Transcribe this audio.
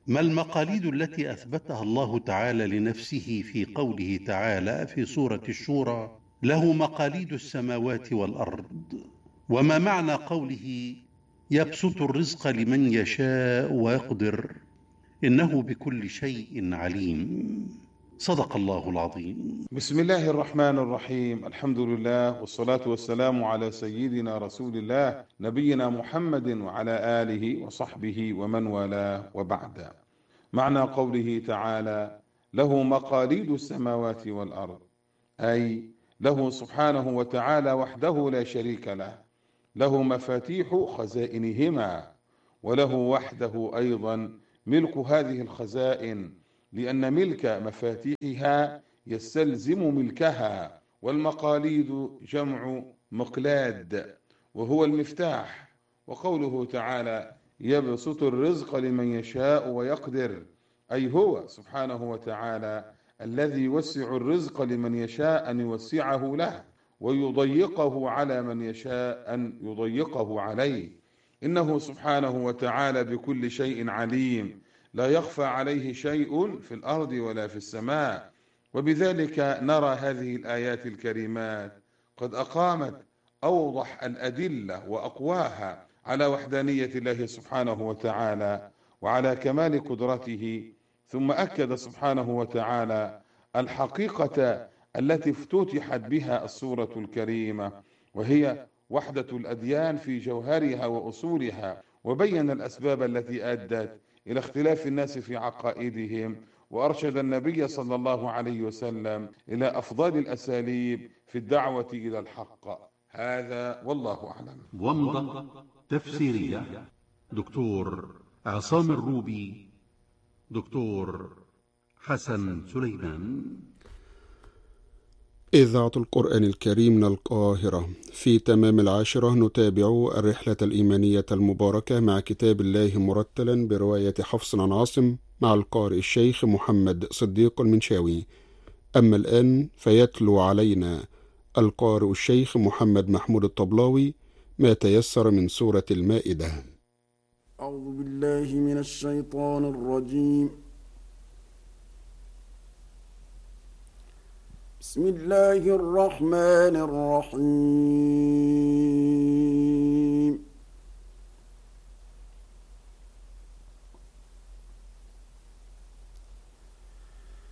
ما المقاليد التي أثبتها الله تعالى لنفسه في قوله تعالى في سورة الشورى: له مقاليد السماوات والأرض؟ وما معنى قوله: يبسط الرزق لمن يشاء ويقدر، إنه بكل شيء عليم؟ صدق الله العظيم. بسم الله الرحمن الرحيم. الحمد لله والصلاة والسلام على سيدنا رسول الله نبينا محمد وعلى آله وصحبه ومن والاه، وبعد. معنى قوله تعالى: له مقاليد السماوات والأرض، أي له سبحانه وتعالى وحده لا شريك له، له مفاتيح خزائنهما، وله وحده أيضا ملك هذه الخزائن، لأن ملك مفاتيحها يستلزم ملكها. والمقاليد جمع مقلاد، وهو المفتاح. وقوله تعالى: يبسط الرزق لمن يشاء ويقدر، أي هو سبحانه وتعالى الذي يوسع الرزق لمن يشاء أن يوسعه له، ويضيقه على من يشاء أن يضيقه عليه. إنه سبحانه وتعالى بكل شيء عليم، لا يخفى عليه شيء في الأرض ولا في السماء. وبذلك نرى هذه الآيات الكريمات قد أقامت أوضح الأدلة وأقواها على وحدانية الله سبحانه وتعالى وعلى كمال قدرته. ثم أكد سبحانه وتعالى الحقيقة التي افتتحت بها السورة الكريمة، وهي وحدة الأديان في جوهرها وأصولها، وبين الأسباب التي أدت إلى اختلاف الناس في عقائدهم، وأرشد النبي صلى الله عليه وسلم إلى أفضل الأساليب في الدعوة إلى الحق. هذا والله أعلم. ومضة تفسيرية: دكتور عصام الروبي، دكتور حسن سليمان. إذاعة القرآن الكريم من القاهرة. في تمام 10 نتابع الرحلة الإيمانية المباركة مع كتاب الله مرتلا برواية حفص عن عاصم مع القارئ الشيخ محمد صديق المنشاوي. أما الآن فيتلو علينا القارئ الشيخ محمد محمود الطبلاوي ما تيسر من سورة المائدة. أعوذ بالله من الشيطان الرجيم. بسم الله الرحمن الرحيم.